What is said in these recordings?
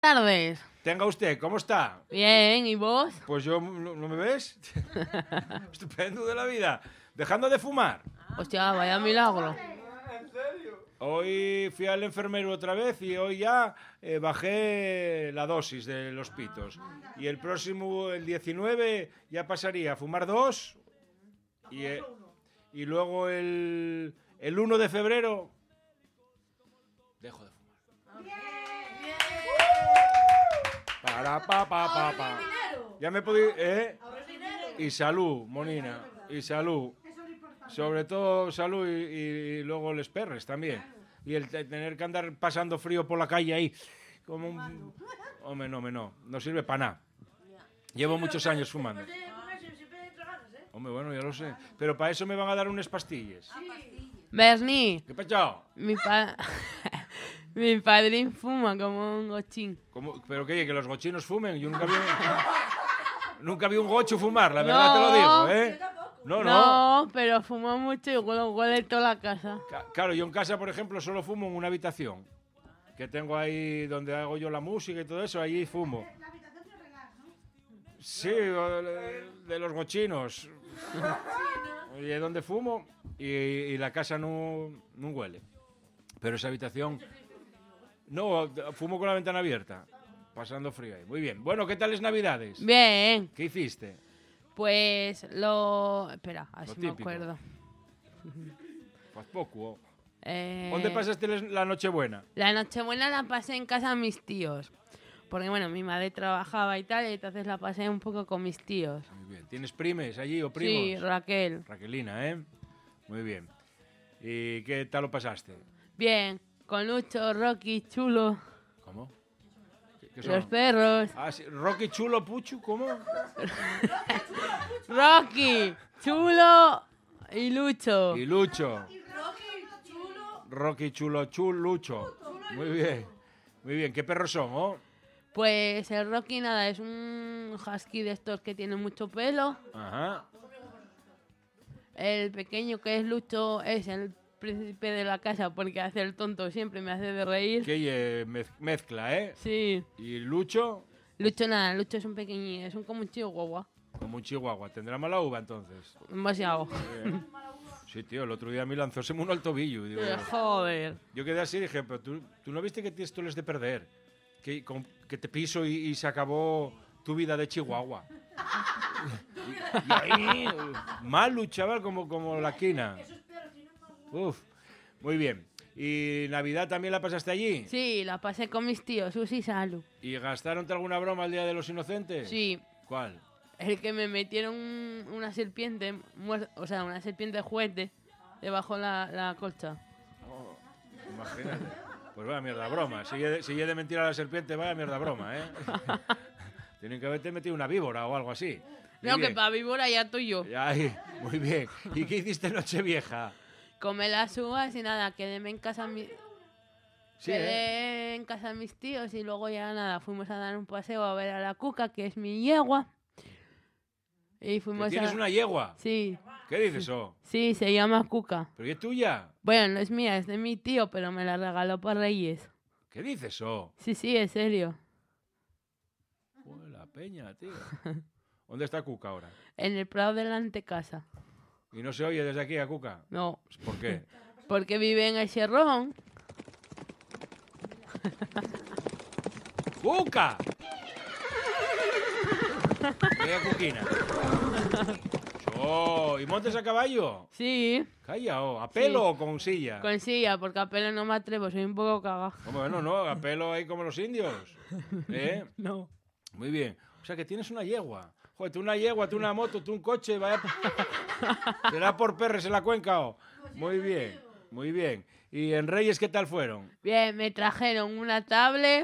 Tardes. Tenga usted, ¿cómo está? Bien, ¿y vos? Pues yo, ¿no me ves? Estupendo de la vida. Dejando de fumar. Hostia, vaya milagro. Hoy fui al enfermero otra vez y hoy ya bajé la dosis de los pitos. Y el próximo, el 19, ya pasaría a fumar 2. Y luego el 1 de febrero dejo de fumar. Pa. Ya me podí, Y salud, monina, y salud. Sobre todo salud y luego les perres también. Y el tener que andar pasando frío por la calle ahí, como un... Hombre, no sirve para nada. Llevo muchos años fumando. Hombre, bueno, ya lo sé. Pero para eso me van a dar unas pastillas. Bernie, ¿Qué pachao? mi padrín fuma como un gochín. ¿Pero qué? ¿Que los gochinos fumen? Yo nunca vi un gocho fumar, la verdad te lo digo, ¿eh? No, pero fuma mucho y huele toda la casa. Claro, yo en casa, por ejemplo, solo fumo en una habitación. Que tengo ahí donde hago yo la música y todo eso, allí fumo. La habitación de regar, ¿no? Sí, de los gochinos. Y es donde fumo y la casa no huele. Pero esa habitación... No, fumo con la ventana abierta, pasando frío ahí. Muy bien. Bueno, ¿qué tal es Navidades? Bien, ¿Qué hiciste? pues Espera, así me típico. acuerdo. Pues poco. ¿Dónde pasaste la Nochebuena? La Nochebuena la pasé en casa de mis tíos. Porque, bueno, mi madre trabajaba y tal, y entonces la pasé un poco con mis tíos. Muy bien. ¿Tienes primes allí o primos? Sí, Raquel. Raquelina, ¿eh? Muy bien. ¿Y qué tal lo pasaste? Bien, con Lucho, Rocky, Chulo, ¿Cómo? ¿Qué son? los perros. Ah, sí. Rocky, Chulo, Puchu, ¿cómo? Rocky, Chulo y Lucho. Y Lucho. Rocky, Chulo, Lucho. Muy bien. Muy bien. ¿Qué perros son, oh? Pues el Rocky, nada, es un husky de estos que tiene mucho pelo. Ajá. El pequeño, que es Lucho, es el príncipe de la casa porque hace el tonto, siempre me hace de reír. Que mezcla, ¿eh? Sí. ¿Y Lucho? Lucho nada, Lucho es un pequeñín, es como un chihuahua. Como un chihuahua. ¿Tendrá mala uva entonces? Demasiado. Sí, tío, el otro día me lanzóseme uno al tobillo. Y digo, Joder. yo quedé así y dije, pero tú no viste que tienes tú les de perder. Que te piso y se acabó tu vida de chihuahua. y ahí, malo, chaval, como la quina. Uf, muy bien. ¿Y Navidad también la pasaste allí? Sí, la pasé con mis tíos, Susi y Salu. ¿Y gastaronte alguna broma el Día de los Inocentes? Sí. ¿Cuál? El que me metieron una serpiente, o sea, una serpiente de juguete, debajo la colcha. Oh, imagínate. Pues vaya mierda broma. Si he de mentir a la serpiente, vaya mierda broma, ¿eh? Tienen que haberte metido una víbora o algo así. No, que para víbora ya estoy yo. Ay, muy bien. ¿Y qué hiciste Nochevieja? Comé las uvas y nada, quedé en casa Sí, quedé en casa de mis tíos y luego ya nada, fuimos a dar un paseo a ver a la Cuca, que es mi yegua. Y fuimos ¿Tienes una yegua? Sí. ¿Qué dices eso? Sí, se llama Cuca. ¿Pero qué es tuya? Bueno, no es mía, es de mi tío, pero me la regaló para Reyes. ¿Qué dices eso? Sí, en serio. Joder, la peña, tío. ¿Dónde está Cuca ahora? En el Prado de la antecasa. ¿Y no se oye desde aquí a Cuca? No. ¿Por qué? Porque vive en el Cherrón. ¡Cuca! Mira, Cuquina. Oh, ¿y montes a caballo? Sí. Calla, ¿a pelo o con silla? Con silla, porque a pelo no me atrevo, soy un poco cagada. Bueno, no, a pelo ahí como los indios. ¿Eh? No. Muy bien. O sea que tienes una yegua. Joder, tú una yegua, tú una moto, tú un coche, vaya... Será por perres en la cuenca, ¿o? Muy bien, muy bien. ¿Y en Reyes qué tal fueron? Bien, me trajeron una tablet,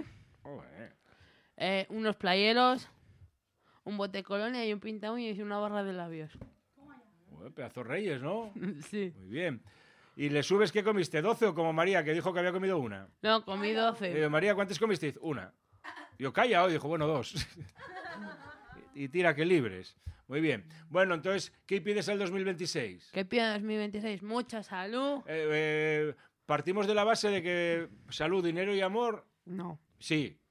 unos playeros, un bote de colonia y un pinta uñas y una barra de labios. Joder, pedazo Reyes, ¿no? Sí. Muy bien. ¿Y le subes qué comiste? ¿12 o como María, que dijo que había comido una? No, comí 12. María, ¿cuántas comiste? Una. Yo, calla, hoy dijo, bueno, 2. y tira que libres. Muy bien. Bueno, entonces, ¿qué pides al 2026? ¿Qué pido en 2026? Mucha salud. Partimos de la base de que salud, dinero y amor... No. Sí.